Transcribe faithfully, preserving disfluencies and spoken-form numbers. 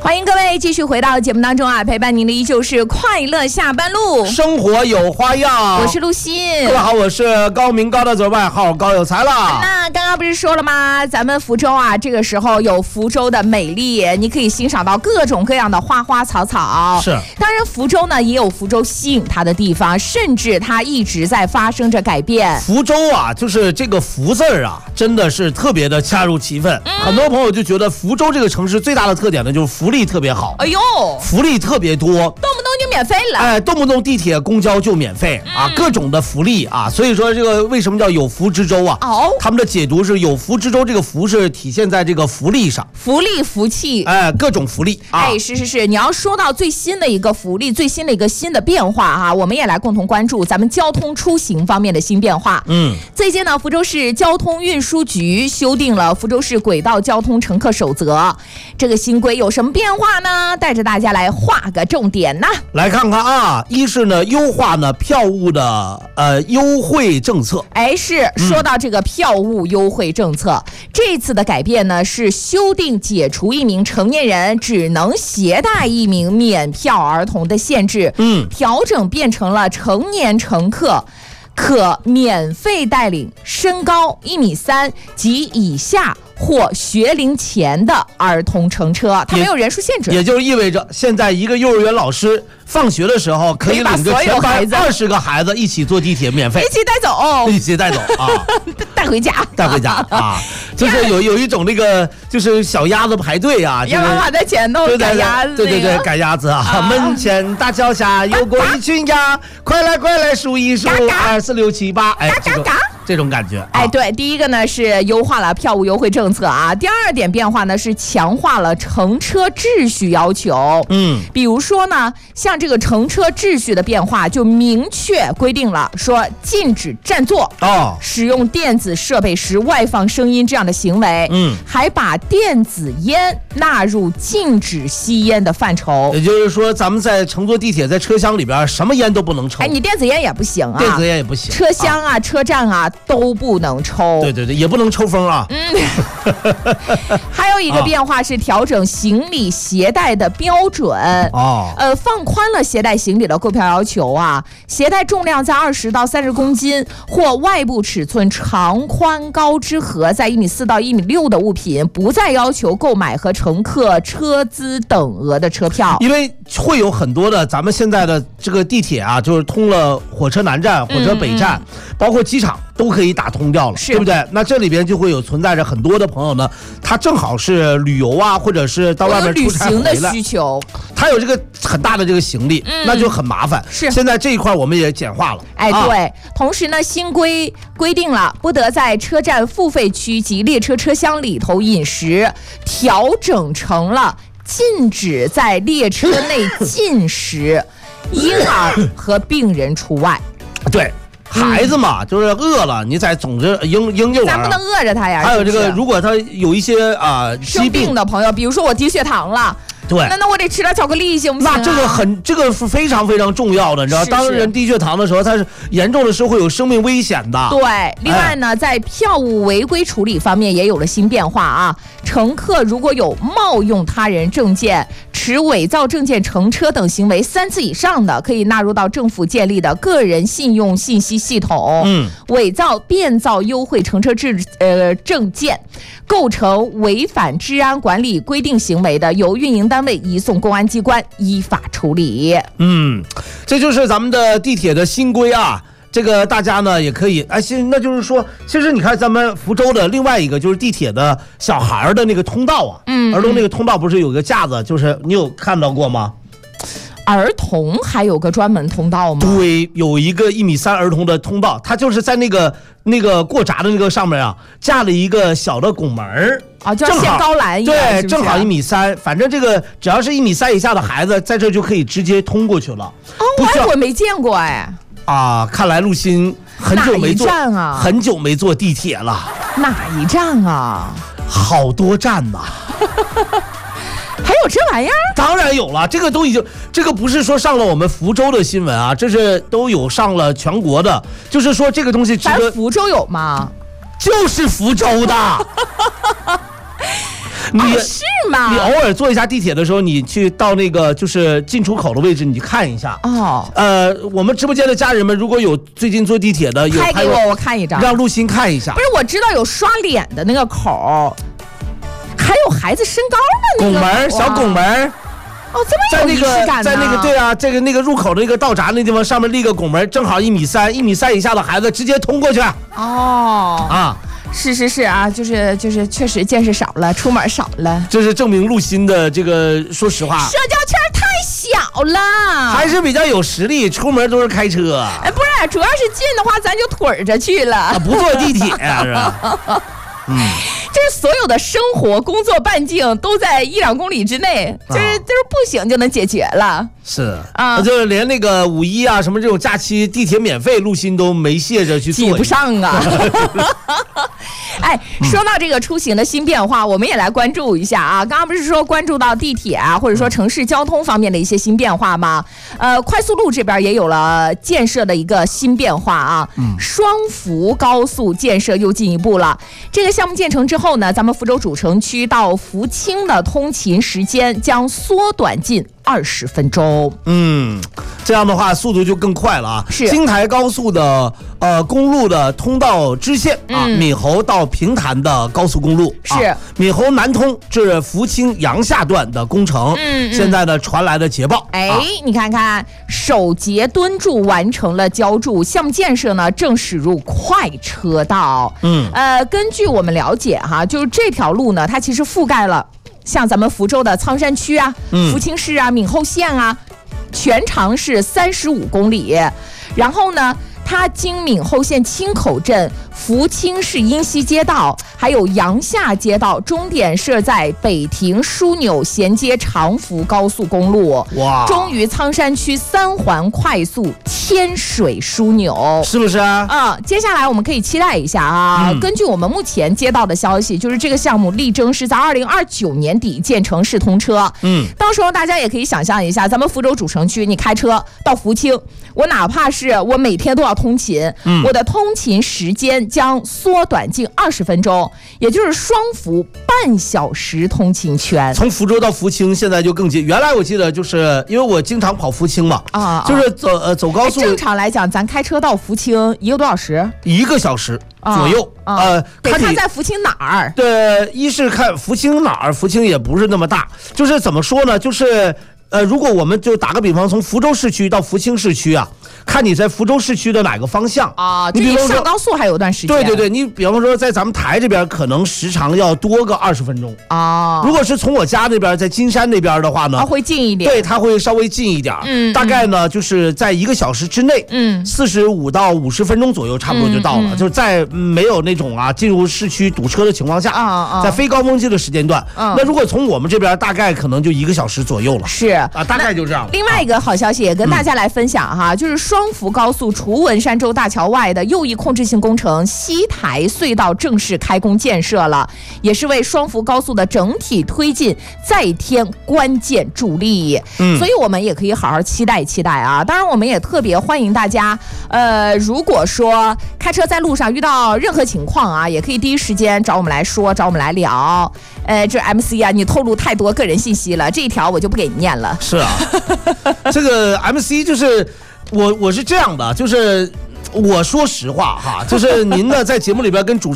欢迎各位继续回到节目当中啊，陪伴您的依旧是快乐下班路， 生活有花样。 我是露西。 各位好，我是高明高的走外号高有才了。 那刚刚不是说了吗？咱们福州啊，这个时候有福州的美丽，你可以欣赏到各种各样的花花草草。 是， 当然福州呢也有福州吸引它的地方，甚至它一直在发生着改变。 福州啊，就是这个福字啊，真的是特别的恰如其分。嗯、很多朋友就觉得福州这个城市最大的特点呢，就是福利特别好。 哎呦， 福利特别多，动不动就免费了。 哎，动不动地铁、公交就免费、嗯、啊，各种的福利啊。所以说这个为什么叫有福之州啊？哦，他们的解读是有福之州，这个福是体现在这个福利上， 福利福气， 哎，各种福利。啊、 哎，是是是，你要说到最新的一个福利，最新的一个新的变化哈、啊，我们也来共同关注咱们交通出行方面的新变化。嗯，最近呢，福州市交通运输局修订了福州市轨道交通乘客守则，这个新规有什么变化呢？带着大家来画个重点呢。 来看看啊，一是呢优化呢票务的呃优惠政策。 哎，是说到这个票务优惠政策，嗯、这次的改变呢是修订解除一名成年人只能携带一名免票儿童的限制，嗯，调整变成了成年乘客可免费带领身高一米三及以下或学龄前的儿童乘车，它没有人数限制， 也就意味着现在一个幼儿园老师放学的时候可以领着全班二十个孩子一起坐地铁免费， 一起带走， 一起带走啊， 带回家， 带回家啊，就是有有一种那个就是小鸭子排队啊， 鸭妈妈在前头赶鸭子， 对对对，赶鸭子啊，啊门前大桥下有过一群鸭，快来快来数一数，二四六七八，哎，这种这种感觉，啊、 哎，对，第一个呢是优化了票务优惠政策啊，第二点变化呢是强化了乘车秩序要求，嗯，比如说呢，像这个乘车秩序的变化就明确规定了，说禁止占座哦，使用电子设备时外放声音这样的行为，嗯，还把电子烟纳入禁止吸烟的范畴。 也就是说，咱们在乘坐地铁，在车厢里边什么烟都不能抽。 哎，你电子烟也不行啊， 电子烟也不行， 车厢啊、啊车站啊都不能抽。 对对对，也不能抽风啊。 嗯，还有一个变化是调整行李携带的标准哦，呃，放宽了携带行李的购票要求啊，携带重量在二十到三十公斤或外部尺寸长宽高之和在一米四到一米六的物品，不再要求购买和乘客车资等额的车票， 因为会有很多的咱们现在的这个地铁啊，就是通了火车南站、火车北站，嗯嗯包括机场都可以打通掉了，对不对？那这里边就会有存在着很多的朋友呢，他正好是旅游啊，或者是到外面出差回来， 旅行的需求， 他有这个很大的这个行李，嗯、那就很麻烦。 是， 现在这一块我们也简化了。 哎，对，啊、同时呢，新规规定了不得在车站付费区及列车车厢里头饮食，调整成了禁止在列车内进食，婴儿和病人除外。 对。孩子嘛，嗯、就是饿了，你在总之婴婴幼儿、啊， 咱不能饿着他呀。 还有这个，如果他有一些啊、呃、 生病的朋友，比如说我低血糖了。 对， 那那我得吃点巧克力行不行、啊？ 那这个很，这个是非常非常重要的，你知道，是是当人低血糖的时候，它是严重的时候会有生命危险的。 对，另外呢，哎、在票务违规处理方面也有了新变化啊。乘客如果有冒用他人证件、持伪造证件乘车等行为三次以上的，可以纳入到政府建立的个人信用信息系统。嗯，伪造、变造优惠乘车证呃证件，构成违反治安管理规定行为的，由运营单位移送公安机关依法处理。 嗯，这就是咱们的地铁的新规啊。这个大家呢也可以，哎，其实那就是说，其实你看咱们福州的另外一个就是地铁的小孩的那个通道啊，嗯，儿童那个通道不是有个架子，就是你有看到过吗？ 儿童还有个专门通道吗？ 对，有一个一米三儿童的通道，它就是在那个那个过闸的那个上面啊，架了一个小的拱门啊，就像限高栏一样， 对， 是不是正好一米三，反正这个只要是一米三以下的孩子，在这就可以直接通过去了。 哦，我我没见过哎。 啊，看来陆欣很久没坐啊， 很久没坐地铁了。 哪一站啊？ 好多站呐。 还有这玩意儿？ 当然有了，这个都已经，这个不是说上了我们福州的新闻啊，这是都有上了全国的，就是说这个东西值得。 咱福州有吗？ 就是福州的。 你、 哦、是吗？ 你偶尔坐一下地铁的时候，你去到那个就是进出口的位置，你去看一下。哦，呃，我们直播间的家人们，如果有最近坐地铁的，有拍给我，我看一张， 让陆欣看一下。 不是，我知道有刷脸的那个口，还有孩子身高的那个拱门，小拱门。 哦，这么有仪式感呢？ 在那个对啊，这个那个入口的那个道闸那地方，上面立个拱门，正好一米三，一米三以下的孩子直接通过去。 哦啊，是是是啊，就是就是确实见识少了，出门少了。 这是证明陆欣的这个，说实话， 社交圈太小了， 还是比较有实力，出门都是开车。 哎，不是，主要是近的话，咱就腿着去了，啊、 不坐地铁啊，是吧？ 嗯，就是所有的生活、工作半径都在一两公里之内，就是、啊、就是步行就能解决了。 是啊，就是连那个五一啊什么这种假期，地铁免费，陆欣都没屑着去坐， 挤不上啊。哎，说到这个出行的新变化，我们也来关注一下啊。刚刚不是说关注到地铁啊，或者说城市交通方面的一些新变化吗？呃，快速路这边也有了建设的一个新变化啊。嗯，双福高速建设又进一步了。这个项目建成之后呢，咱们福州主城区到福清的通勤时间将缩短近二十分钟。 嗯，这样的话速度就更快了啊！ 是京台高速的呃公路的通道支线啊，嗯、闽侯到平潭的高速公路是、 啊、闽侯南通至福清阳夏段的工程，嗯，嗯现在呢传来的捷报， 哎，啊、你看看首节墩柱完成了浇筑，项目建设呢正驶入快车道。嗯，呃，根据我们了解哈，就是这条路呢，它其实覆盖了。像咱们福州的苍山区啊、嗯、福清市啊、闽侯县啊，全长是三十五公里。然后呢，它经闽侯县青口镇、福清市英西街道，还有阳夏街道，终点设在北亭枢纽衔接长福高速公路。哇！终于苍山区三环快速天水枢纽， 是不是啊？ 嗯，接下来我们可以期待一下啊。嗯、根据我们目前接到的消息，就是这个项目力争是在二零二九年底建成试通车。嗯，到时候大家也可以想象一下，咱们福州主城区，你开车到福清，我哪怕是我每天都要通勤，嗯、我的通勤时间将缩短近二十分钟，也就是双福半小时通勤圈。 从福州到福清现在就更近。原来我记得就是因为我经常跑福清嘛，啊，就是走呃走高速。 正常来讲，咱开车到福清一个多小时， 一个小时左右。啊、呃， 得看在福清哪儿。 对，一是看福清哪儿，福清也不是那么大。就是怎么说呢？就是呃，如果我们就打个比方，从福州市区到福清市区啊。看你在福州市区的哪个方向啊？就你上高速还有段时间。 对对对，你比方说在咱们台这边，可能时长要多个二十分钟啊。如果是从我家那边，在金山那边的话呢， 它会近一点。 对，它会稍微近一点。嗯，大概呢就是在一个小时之内，嗯，四十五到五十分钟左右，差不多就到了。嗯嗯、就是在没有那种啊进入市区堵车的情况下啊啊，在非高峰期的时间段，嗯、那如果从我们这边，大概可能就一个小时左右了。 是啊，大概就这样。 另外一个好消息也跟大家来分享哈，嗯、就是说。双福高速除文山州大桥外的又一控制性工程西台隧道正式开工建设了，也是为双福高速的整体推进再添关键助力。嗯，所以我们也可以好好期待期待啊！当然，我们也特别欢迎大家，呃，如果说开车在路上遇到任何情况啊，也可以第一时间找我们来说，找我们来聊。呃，这 M C 啊，你透露太多个人信息了，这一条我就不给你念了。 是啊，这个 M C 就是。我我是这样的，就是我说实话哈，就是您呢在节目里边跟主持人